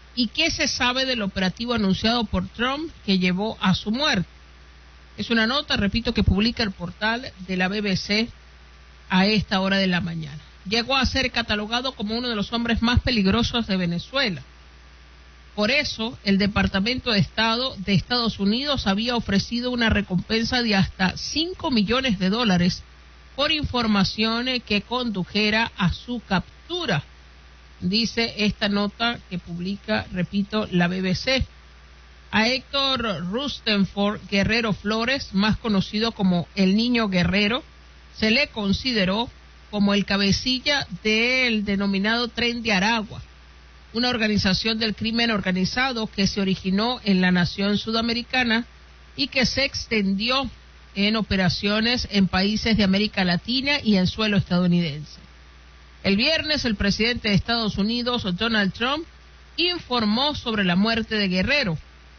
¿Y qué se sabe del operativo anunciado por Trump que llevó a su muerte? Es una nota, repito, que publica el portal de la BBC a esta hora de la mañana. Llegó a ser catalogado como uno de los hombres más peligrosos de Venezuela. Por eso, el Departamento de Estado de Estados Unidos había ofrecido una recompensa de hasta $5 millones por información que condujera a su captura. Dice esta nota que publica, repito, la BBC. A Héctor Rustenford Guerrero Flores, más conocido como el Niño Guerrero, se le consideró como el cabecilla del denominado Tren de Aragua, una organización del crimen organizado que se originó en la nación sudamericana y que se extendió en operaciones en países de América Latina y en suelo estadounidense. El viernes, el presidente de Estados Unidos, Donald Trump, informó sobre la muerte de Guerrero.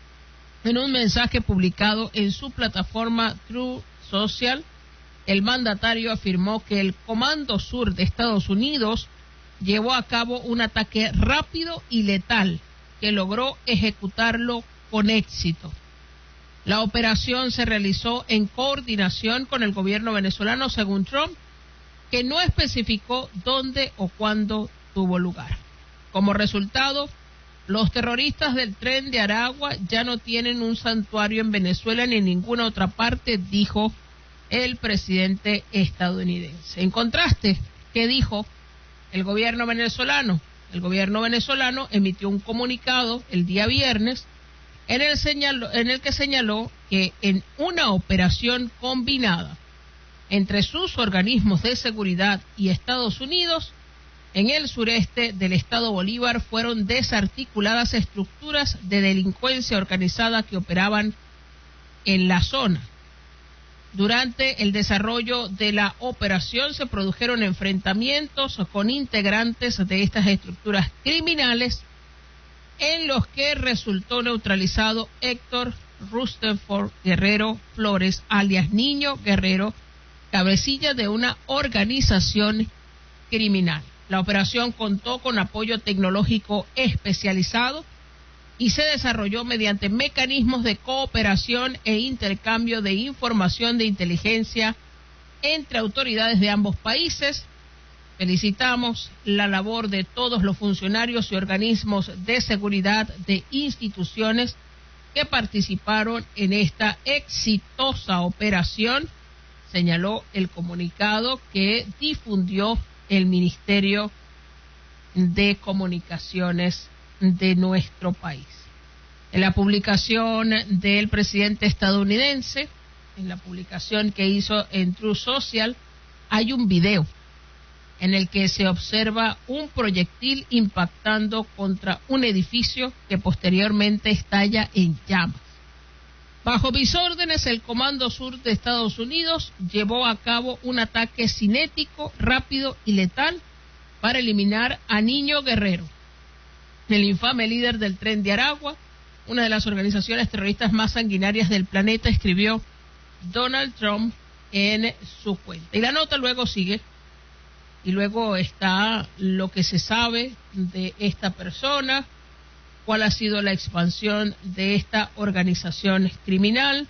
En un mensaje publicado en su plataforma Truth Social, el mandatario afirmó que el Comando Sur de Estados Unidos llevó a cabo un ataque rápido y letal que logró ejecutarlo con éxito. La operación se realizó en coordinación con el gobierno venezolano, según Trump, que no especificó dónde o cuándo tuvo lugar. Como resultado, los terroristas del Tren de Aragua ya no tienen un santuario en Venezuela ni en ninguna otra parte, dijo el presidente estadounidense. En contraste, ¿qué dijo el gobierno venezolano? El gobierno venezolano emitió un comunicado el día viernes en el que señaló que en una operación combinada entre sus organismos de seguridad y Estados Unidos, en el sureste del estado Bolívar fueron desarticuladas estructuras de delincuencia organizada que operaban en la zona. Durante el desarrollo de la operación se produjeron enfrentamientos con integrantes de estas estructuras criminales en los que resultó neutralizado Héctor Rustenford Guerrero Flores, alias Niño Guerrero, cabecilla de una organización criminal. La operación contó con apoyo tecnológico especializado y se desarrolló mediante mecanismos de cooperación e intercambio de información de inteligencia entre autoridades de ambos países. Felicitamos la labor de todos los funcionarios y organismos de seguridad de instituciones que participaron en esta exitosa operación, señaló el comunicado que difundió el Ministerio de Comunicaciones de nuestro país. En la publicación del presidente estadounidense, en la publicación que hizo en Truth Social, hay un video en el que se observa un proyectil impactando contra un edificio que posteriormente estalla en llamas. Bajo mis órdenes, el Comando Sur de Estados Unidos llevó a cabo un ataque cinético, rápido y letal para eliminar a Niño Guerrero, el infame líder del Tren de Aragua, una de las organizaciones terroristas más sanguinarias del planeta, escribió Donald Trump en su cuenta. Y la nota luego sigue, y luego está lo que se sabe de esta persona, cuál ha sido la expansión de esta organización criminal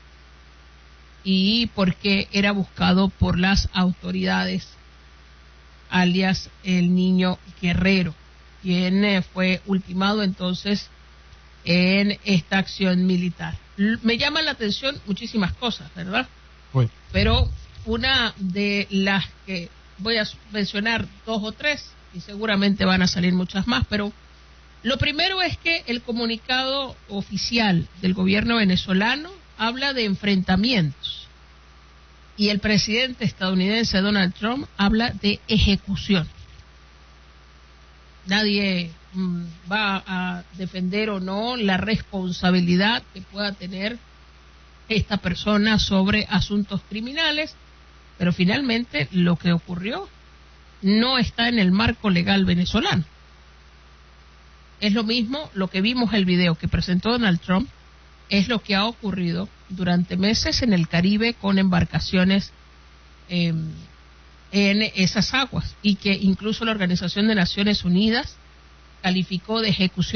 y por qué era buscado por las autoridades, alias el Niño Guerrero, quien fue ultimado entonces en esta acción militar. Me llaman la atención muchísimas cosas, ¿verdad? Bueno. Pero una de las que voy a mencionar, 2 o 3, y seguramente van a salir muchas más, pero lo primero es que el comunicado oficial del gobierno venezolano habla de enfrentamientos y el presidente estadounidense Donald Trump habla de ejecución. Nadie va a defender o no la responsabilidad que pueda tener esta persona sobre asuntos criminales, pero finalmente lo que ocurrió no está en el marco legal venezolano. Es lo mismo lo que vimos el video que presentó Donald Trump, es lo que ha ocurrido durante meses en el Caribe con embarcaciones en esas aguas, y que incluso la Organización de Naciones Unidas calificó de ejecución